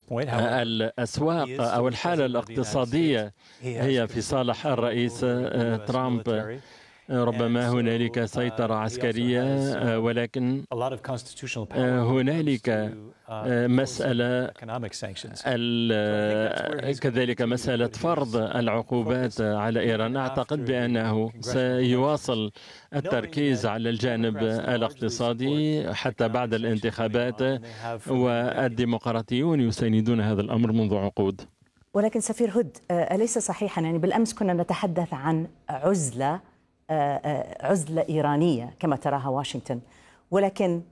الأسواق أو الحالة الاقتصادية هي في صالح الرئيس ترامب. ربما هنالك سيطرة عسكرية، ولكن هنالك مسألة كذلك مسألة فرض العقوبات على إيران. أعتقد بأنه سيواصل التركيز على الجانب الاقتصادي حتى بعد الانتخابات، والديمقراطيون يساندون هذا الأمر منذ عقود. ولكن سفير هود، أليس صحيحا يعني بالأمس كنا نتحدث عن عزلة إيرانية كما تراها واشنطن، ولكن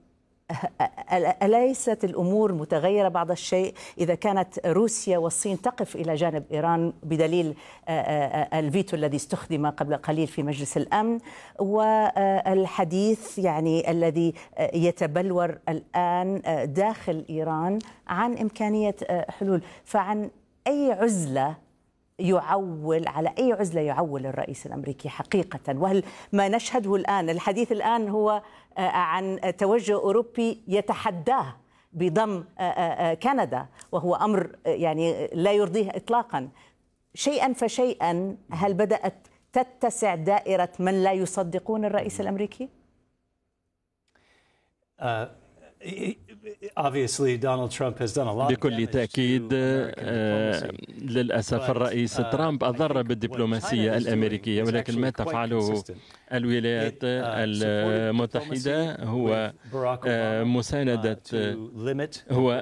أليست الأمور متغيرة بعض الشيء إذا كانت روسيا والصين تقف إلى جانب إيران بدليل الفيتو الذي استخدم قبل قليل في مجلس الأمن، والحديث يعني الذي يتبلور الآن داخل إيران عن إمكانية حلول؟ فعن أي عزلة على أي عزلة يعول الرئيس الأمريكي حقيقة؟ وهل ما نشهده الآن، الحديث الآن هو عن توجه أوروبي يتحداه بضم كندا، وهو أمر يعني لا يرضيه إطلاقا. شيئا فشيئا هل بدأت تتسع دائرة من لا يصدقون الرئيس الأمريكي؟ بكل تأكيد للأسف الرئيس ترامب أضر بالدبلوماسية الأمريكية، ولكن ما تفعله الولايات المتحدة هو مساندة، هو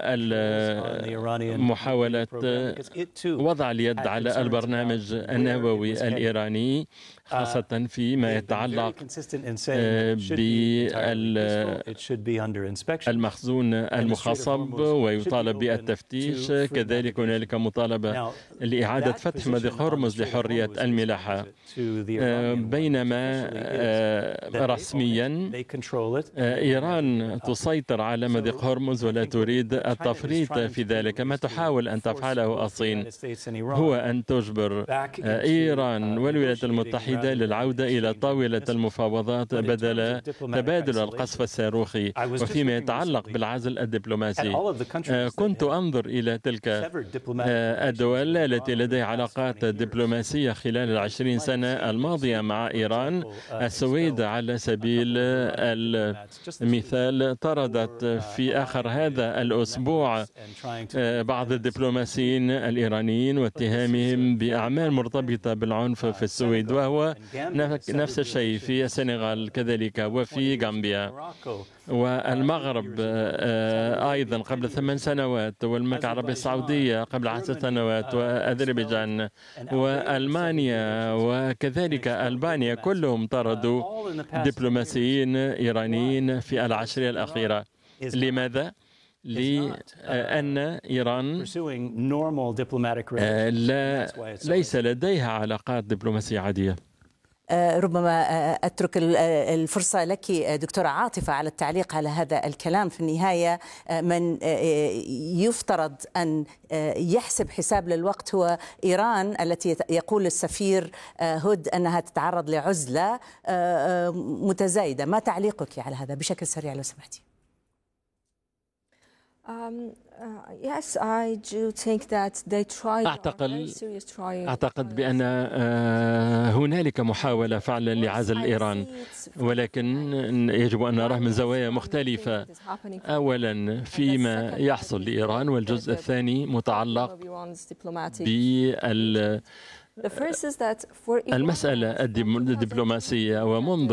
محاولة وضع اليد على البرنامج النووي الإيراني، خاصة فيما يتعلق بالمخزون المخصب، ويطالب بالتفتيش. كذلك هنالك مطالبة لإعادة فتح مضيق هرمز لحرية الملاحة، بينما رسميا إيران تسيطر على مضيق هرمز ولا تريد التفريط في ذلك. ما تحاول أن تفعله الصين هو أن تجبر إيران والولايات المتحدة للعودة إلى طاولة المفاوضات بدل تبادل القصف الصاروخي. وفيما يتعلق بالعزل الدبلوماسي، كنت أنظر إلى تلك الدول التي لديها علاقات دبلوماسية خلال 20 سنة الماضية مع إيران. السويد على سبيل المثال طردت في آخر هذا الأسبوع بعض الدبلوماسيين الإيرانيين واتهامهم بأعمال مرتبطة بالعنف في السويد، وهو نفس الشيء في السنغال كذلك وفي غامبيا والمغرب أيضا قبل 8 سنوات، والمملكة العربية السعودية قبل 10 سنوات، وأذربيجان وألمانيا وكذلك ألبانيا، كلهم طردوا دبلوماسيين إيرانيين في العشرية الأخيرة. لماذا؟ لأن إيران ليس لديها علاقات دبلوماسية عادية. ربما أترك الفرصة لك دكتورة عاطفة على التعليق على هذا الكلام. في النهاية من يفترض أن يحسب حساب للوقت هو إيران، التي يقول السفير هود أنها تتعرض لعزلة متزايدة. ما تعليقك على هذا بشكل سريع لو سمحتي؟ أعتقد بأن هنالك محاولة فعلا لعزل إيران، ولكن يجب أن نراه من زوايا مختلفة. أولا فيما يحصل لإيران، والجزء الثاني متعلق بالمسألة الدبلوماسية. ومنذ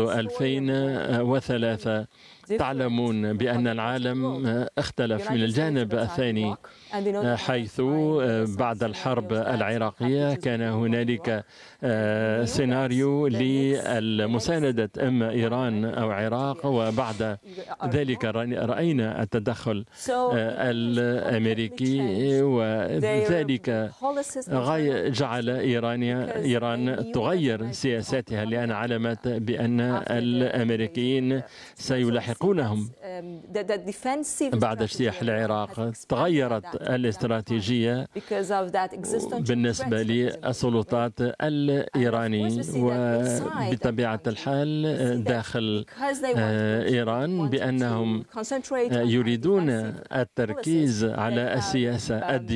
2003 تعلمون بأن العالم اختلف من الجانب الثاني، حيث بعد الحرب العراقية كان هنالك سيناريو لمساندة إما إيران أو العراق، وبعد ذلك رأينا التدخل الأمريكي، وذلك جعل إيران تغير سياساتها، لأن علمت بأن الأمريكيين سيلاحقونهم بعد اجتياح العراق. تغيرت الاستراتيجية بالنسبة للسلطات الإيرانية، وبطبيعة الحال داخل إيران بأنهم يريدون التركيز على السياسة